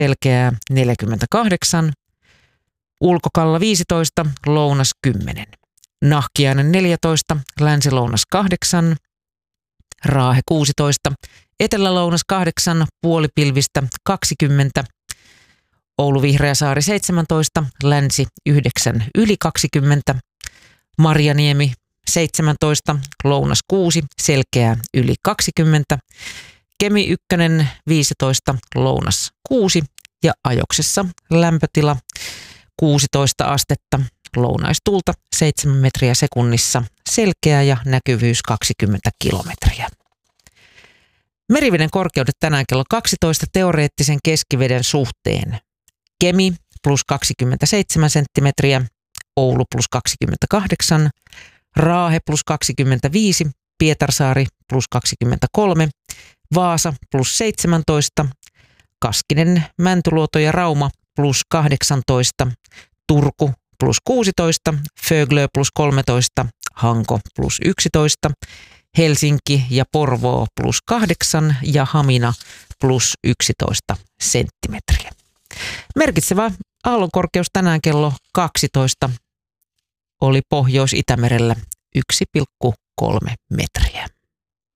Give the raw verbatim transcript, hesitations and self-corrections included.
selkeää neljäkymmentäkahdeksan, Ulkokalla viisitoista, lounas kymmenen, Nahkiainen neljätoista, länsi-lounas kahdeksan, Raahe kuusitoista, etelä-lounas kahdeksan, puolipilvistä kaksikymmentä, Oulu Vihreäsaari seitsemäntoista, länsi yhdeksän, yli kaksikymmentä, Marjaniemi seitsemäntoista, lounas kuusi, selkeää yli kaksikymmentä, Kemi ykkönen viisitoista, lounas kuusi ja Ajoksessa lämpötila kuusitoista astetta, lounaistulta seitsemän metriä sekunnissa, selkeä ja näkyvyys kaksikymmentä kilometriä. Meriveden korkeudet tänään kello kaksitoista teoreettisen keskiveden suhteen. Kemi plus kaksikymmentäseitsemän senttimetriä, Oulu plus kaksikymmentäkahdeksan, Raahe plus kaksikymmentäviisi, Pietarsaari plus kaksikymmentäkolme, Vaasa plus seitsemäntoista, Kaskinen, Mäntyluoto ja Rauma plus kahdeksantoista, Turku plus kuusitoista, Föglö plus kolmetoista, Hanko plus yksitoista, Helsinki ja Porvoo plus kahdeksan ja Hamina plus yksitoista senttimetriä. Merkitsevä aallonkorkeus tänään kello kaksitoista oli Pohjois-Itämerellä yksi pilkku kolme metriä.